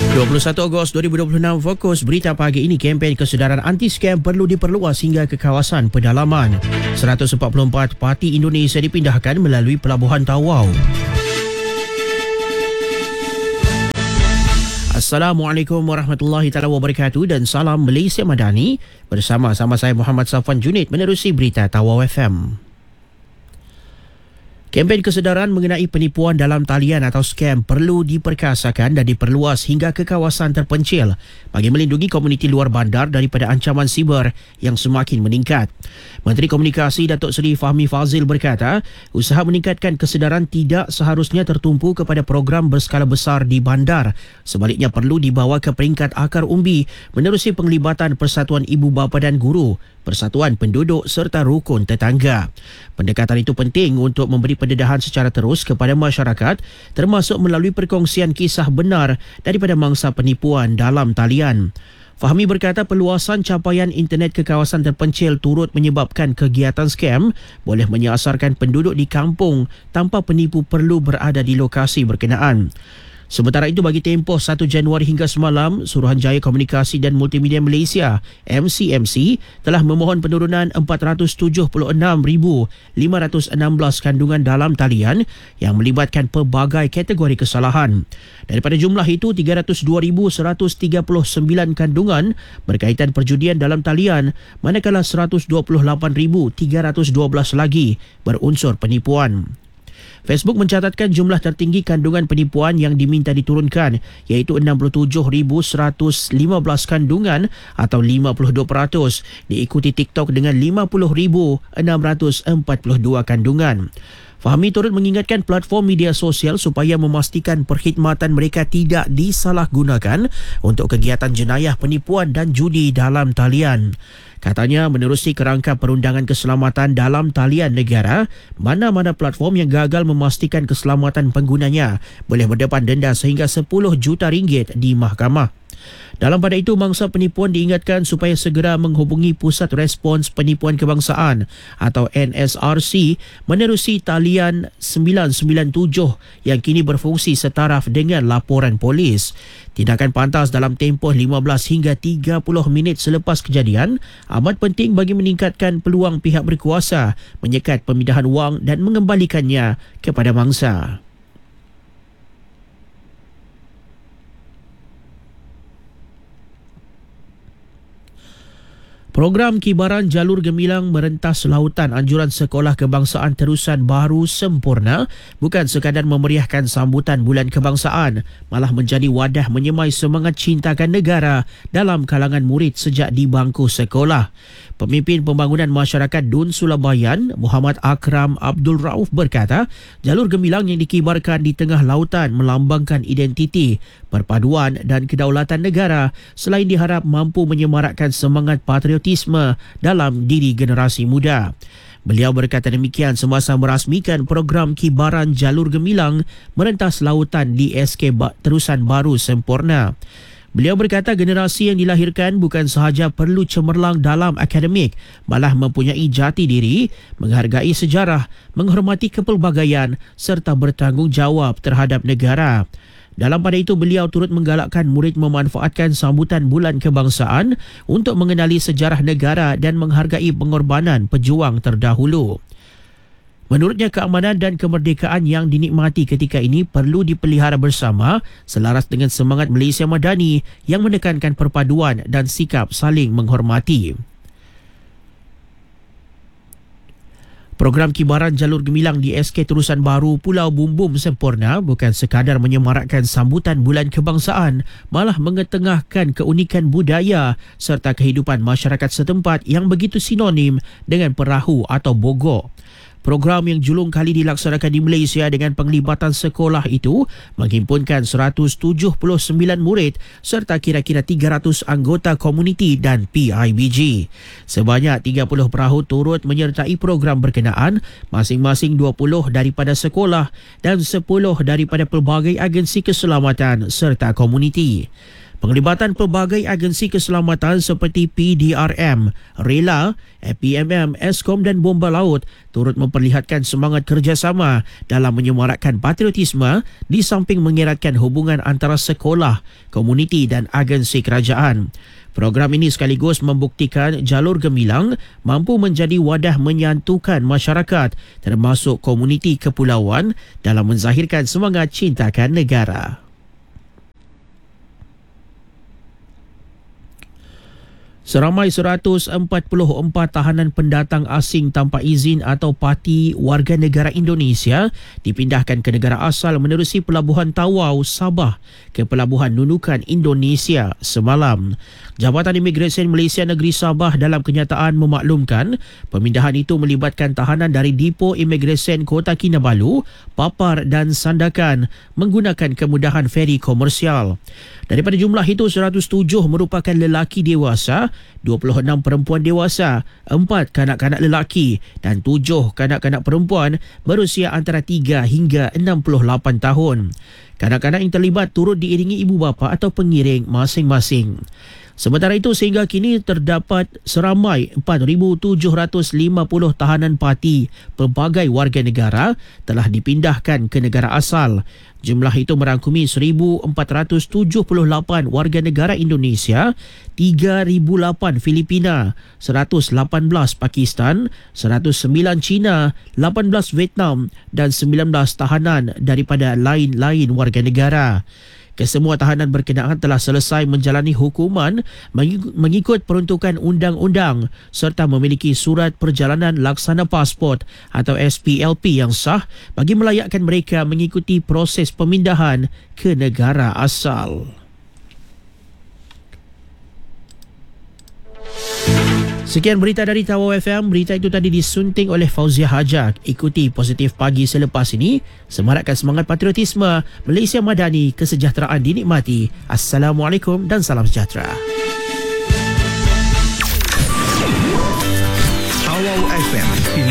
21 Ogos 2026, fokus berita pagi ini. Kempen kesedaran anti-skam perlu diperluas hingga ke kawasan pedalaman. 144 parti Indonesia dipindahkan melalui Pelabuhan Tawau. Assalamualaikum warahmatullahi taala wabarakatuh dan salam Malaysia Madani. Bersama-sama saya Muhammad Safwan Junid menerusi berita Tawau FM. Kempen kesedaran mengenai penipuan dalam talian atau skam perlu diperkasakan dan diperluas hingga ke kawasan terpencil bagi melindungi komuniti luar bandar daripada ancaman siber yang semakin meningkat. Menteri Komunikasi Datuk Seri Fahmi Fazil berkata, usaha meningkatkan kesedaran tidak seharusnya tertumpu kepada program berskala besar di bandar. Sebaliknya perlu dibawa ke peringkat akar umbi menerusi penglibatan Persatuan Ibu Bapa dan Guru, Persatuan Penduduk serta rukun tetangga. Pendekatan itu penting untuk memberi pendedahan secara terus kepada masyarakat, termasuk melalui perkongsian kisah benar daripada mangsa penipuan dalam talian. Fahmi berkata perluasan capaian internet ke kawasan terpencil turut menyebabkan kegiatan skam boleh menyasarkan penduduk di kampung tanpa penipu perlu berada di lokasi berkenaan. Sementara itu, bagi tempoh 1 Januari hingga semalam, Suruhanjaya Komunikasi dan Multimedia Malaysia (MCMC) telah memohon penurunan 476,516 kandungan dalam talian yang melibatkan pelbagai kategori kesalahan. Daripada jumlah itu, 302,139 kandungan berkaitan perjudian dalam talian, manakala 128,312 lagi berunsur penipuan. Facebook mencatatkan jumlah tertinggi kandungan penipuan yang diminta diturunkan, iaitu 67,115 kandungan atau 52%, diikuti TikTok dengan 50,642 kandungan. Fahmi turut mengingatkan platform media sosial supaya memastikan perkhidmatan mereka tidak disalahgunakan untuk kegiatan jenayah penipuan dan judi dalam talian. Katanya, menerusi kerangka perundangan keselamatan dalam talian negara, mana-mana platform yang gagal memastikan keselamatan penggunanya boleh berdepan denda sehingga 10 juta ringgit di mahkamah. Dalam pada itu, mangsa penipuan diingatkan supaya segera menghubungi Pusat Respons Penipuan Kebangsaan atau NSRC menerusi talian 997 yang kini berfungsi setaraf dengan laporan polis. Tindakan pantas dalam tempoh 15 hingga 30 minit selepas kejadian amat penting bagi meningkatkan peluang pihak berkuasa menyekat pemindahan wang dan mengembalikannya kepada mangsa. Program Kibaran Jalur Gemilang merentas lautan. Anjuran Sekolah Kebangsaan Terusan Baru sempurna bukan sekadar memeriahkan sambutan Bulan Kebangsaan, malah menjadi wadah menyemai semangat cintakan negara dalam kalangan murid sejak di bangku sekolah. Pemimpin Pembangunan Masyarakat Dun Sulabayan, Muhammad Akram Abdul Rauf berkata, jalur gemilang yang dikibarkan di tengah lautan melambangkan identiti, perpaduan dan kedaulatan negara selain diharap mampu menyemarakkan semangat patriotisme dalam diri generasi muda. Beliau berkata demikian semasa merasmikan program Kibaran Jalur Gemilang merentas lautan di SK Terusan Baru sempurna. Beliau berkata generasi yang dilahirkan bukan sahaja perlu cemerlang dalam akademik, malah mempunyai jati diri, menghargai sejarah, menghormati kepelbagaian serta bertanggungjawab terhadap negara. Dalam pada itu, beliau turut menggalakkan murid memanfaatkan sambutan Bulan Kebangsaan untuk mengenali sejarah negara dan menghargai pengorbanan pejuang terdahulu. Menurutnya, keamanan dan kemerdekaan yang dinikmati ketika ini perlu dipelihara bersama selaras dengan semangat Malaysia Madani yang menekankan perpaduan dan sikap saling menghormati. Program Kibaran Jalur Gemilang di SK Terusan Baru Pulau Bumbum sempurna bukan sekadar menyemarakkan sambutan Bulan Kebangsaan, malah mengetengahkan keunikan budaya serta kehidupan masyarakat setempat yang begitu sinonim dengan perahu atau bogor. Program yang julung kali dilaksanakan di Malaysia dengan penglibatan sekolah itu menghimpunkan 179 murid serta kira-kira 300 anggota komuniti dan PIBG. Sebanyak 30 perahu turut menyertai program berkenaan, masing-masing 20 daripada sekolah dan 10 daripada pelbagai agensi keselamatan serta komuniti. Penglibatan pelbagai agensi keselamatan seperti PDRM, RELA, PMM, Eskom dan Bomba Laut turut memperlihatkan semangat kerjasama dalam menyemarakkan patriotisme di samping mengeratkan hubungan antara sekolah, komuniti dan agensi kerajaan. Program ini sekaligus membuktikan Jalur Gemilang mampu menjadi wadah menyatukan masyarakat termasuk komuniti kepulauan dalam menzahirkan semangat cintakan negara. Seramai 144 tahanan pendatang asing tanpa izin atau parti warga negara Indonesia dipindahkan ke negara asal menerusi Pelabuhan Tawau, Sabah ke Pelabuhan Nunukan, Indonesia semalam. Jabatan Imigresen Malaysia Negeri Sabah dalam kenyataan memaklumkan pemindahan itu melibatkan tahanan dari Dipo Imigresen Kota Kinabalu, Papar dan Sandakan menggunakan kemudahan feri komersial. Daripada jumlah itu, 107 merupakan lelaki dewasa, 26 perempuan dewasa, 4 kanak-kanak lelaki dan 7 kanak-kanak perempuan berusia antara 3 hingga 68 tahun. Kanak-kanak yang terlibat turut diiringi ibu bapa atau pengiring masing-masing. Sementara itu, sehingga kini terdapat seramai 4,750 tahanan parti pelbagai warga negara telah dipindahkan ke negara asal. Jumlah itu merangkumi 1,478 warga negara Indonesia, 3,008 Filipina, 118 Pakistan, 109 China, 18 Vietnam dan 19 tahanan daripada lain-lain warga negara. Kesemua tahanan berkenaan telah selesai menjalani hukuman mengikut peruntukan undang-undang serta memiliki surat perjalanan laksana pasport atau SPLP yang sah bagi melayakkan mereka mengikuti proses pemindahan ke negara asal. Sekian berita dari Tawau FM. Berita itu tadi disunting oleh Fauzia Hajar. Ikuti Positif Pagi selepas ini. Semarakkan semangat patriotisme. Malaysia Madani, kesejahteraan dinikmati. Assalamualaikum dan salam sejahtera. Tawau FM.